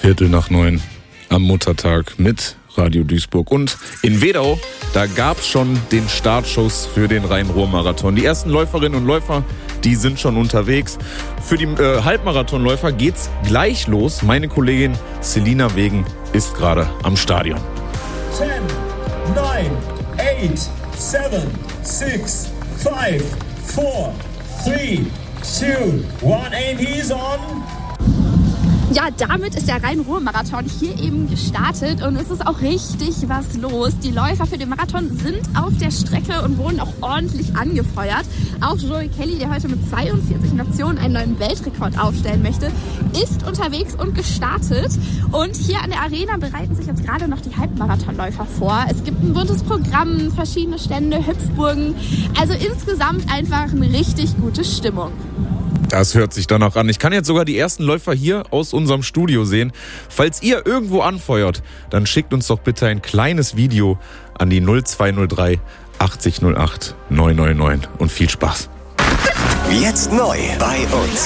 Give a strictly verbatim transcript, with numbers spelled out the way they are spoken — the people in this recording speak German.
Viertel nach neun am Muttertag mit Radio Duisburg. Und in Wedau, da gab es schon den Startschuss für den Rhein-Ruhr-Marathon. Die ersten Läuferinnen und Läufer, die sind schon unterwegs. Für die äh, Halbmarathonläufer geht's gleich los. Meine Kollegin Selina Wegen ist gerade am Stadion. zehn, neun, acht, sieben, sechs, fünf, vier, drei, zwei, eins and he's on. Ja, damit ist der Rhein-Ruhr-Marathon hier eben gestartet und es ist auch richtig was los. Die Läufer für den Marathon sind auf der Strecke und wurden auch ordentlich angefeuert. Auch Joey Kelly, der heute mit zweiundvierzig Nationen einen neuen Weltrekord aufstellen möchte, ist unterwegs und gestartet. Und hier an der Arena bereiten sich jetzt gerade noch die Halbmarathonläufer vor. Es gibt ein buntes Programm, verschiedene Stände, Hüpfburgen. Also insgesamt einfach eine richtig gute Stimmung. Das hört sich danach an. Ich kann jetzt sogar die ersten Läufer hier aus unserem Studio sehen. Falls ihr irgendwo anfeuert, dann schickt uns doch bitte ein kleines Video an die null zwei null drei achtzig null acht neun neun neun und viel Spaß. Jetzt neu bei uns.